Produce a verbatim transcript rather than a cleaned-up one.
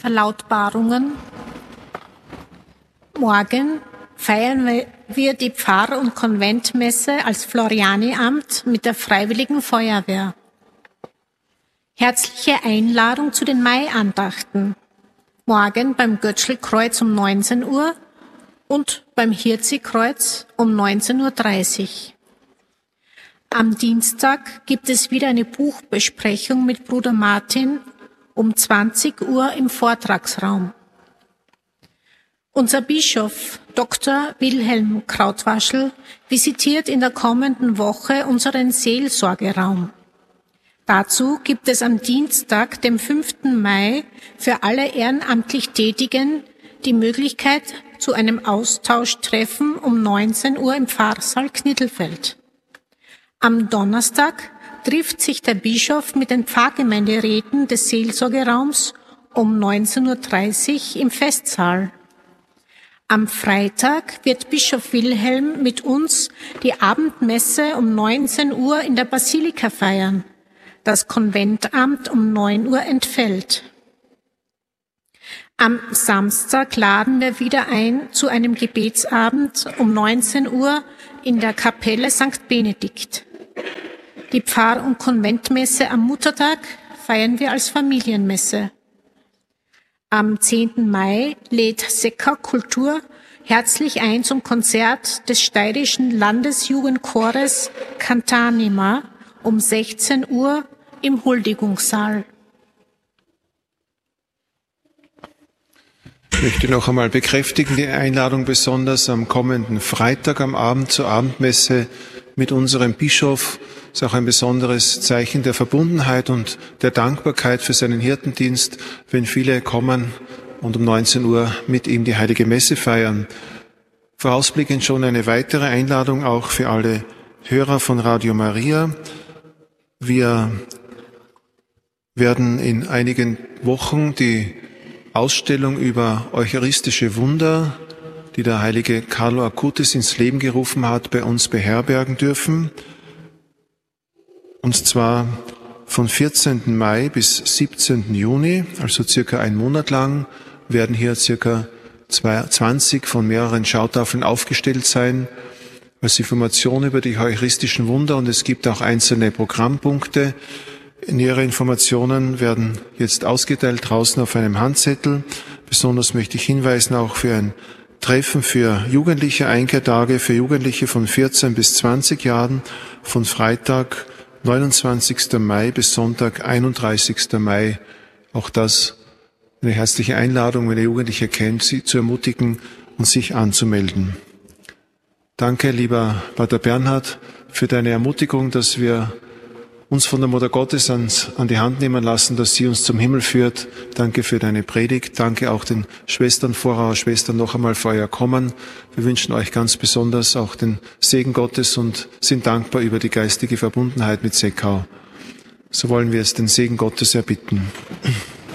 Verlautbarungen. Morgen feiern wir die Pfarr- und Konventmesse als Floriani-Amt mit der Freiwilligen Feuerwehr. Herzliche Einladung zu den Maiandachten. Morgen beim Götzschelkreuz um neunzehn Uhr und beim Hirzikreuz um neunzehn Uhr dreißig. Am Dienstag gibt es wieder eine Buchbesprechung mit Bruder Martin um zwanzig Uhr im Vortragsraum. Unser Bischof Doktor Wilhelm Krautwaschel visitiert in der kommenden Woche unseren Seelsorgeraum. Dazu gibt es am Dienstag, dem fünften Mai, für alle ehrenamtlich Tätigen die Möglichkeit zu einem Austauschtreffen um neunzehn Uhr im Pfarrsaal Knittelfeld. Am Donnerstag trifft sich der Bischof mit den Pfarrgemeinderäten des Seelsorgeraums um neunzehn Uhr dreißig im Festsaal. Am Freitag wird Bischof Wilhelm mit uns die Abendmesse um neunzehn Uhr in der Basilika feiern. Das Konventamt um neun Uhr entfällt. Am Samstag laden wir wieder ein zu einem Gebetsabend um neunzehn Uhr in der Kapelle Sankt Benedikt. Die Pfarr- und Konventmesse am Muttertag feiern wir als Familienmesse. Am zehnten Mai lädt Seckau Kultur herzlich ein zum Konzert des steirischen Landesjugendchores Cantanima um sechzehn Uhr im Huldigungssaal. Ich möchte noch einmal bekräftigen, die Einladung besonders am kommenden Freitag am Abend zur Abendmesse mit unserem Bischof. Das ist auch ein besonderes Zeichen der Verbundenheit und der Dankbarkeit für seinen Hirtendienst, wenn viele kommen und um neunzehn Uhr mit ihm die Heilige Messe feiern. Vorausblickend schon eine weitere Einladung auch für alle Hörer von Radio Maria. Wir werden in einigen Wochen die Ausstellung über eucharistische Wunder, die der heilige Carlo Acutis ins Leben gerufen hat, bei uns beherbergen dürfen. Und zwar von vierzehnten Mai bis siebzehnten Juni, also circa einen Monat lang, werden hier circa zwanzig von mehreren Schautafeln aufgestellt sein, als Information über die eucharistischen Wunder, und es gibt auch einzelne Programmpunkte. Nähere Informationen werden jetzt ausgeteilt draußen auf einem Handzettel. Besonders möchte ich hinweisen auch für ein Treffen für jugendliche Einkehrtage, für Jugendliche von vierzehn bis zwanzig Jahren, von Freitag, neunundzwanzigsten Mai bis Sonntag, einunddreißigsten Mai. Auch das eine herzliche Einladung, wenn ihr Jugendliche kennt, sie zu ermutigen und sich anzumelden. Danke, lieber Pater Bernhard, für deine Ermutigung, dass wir uns von der Mutter Gottes ans, an die Hand nehmen lassen, dass sie uns zum Himmel führt. Danke für deine Predigt. Danke auch den Schwestern, Vorauer Schwestern noch einmal für euer Kommen. Wir wünschen euch ganz besonders auch den Segen Gottes und sind dankbar über die geistige Verbundenheit mit Seckau. So wollen wir es den Segen Gottes erbitten.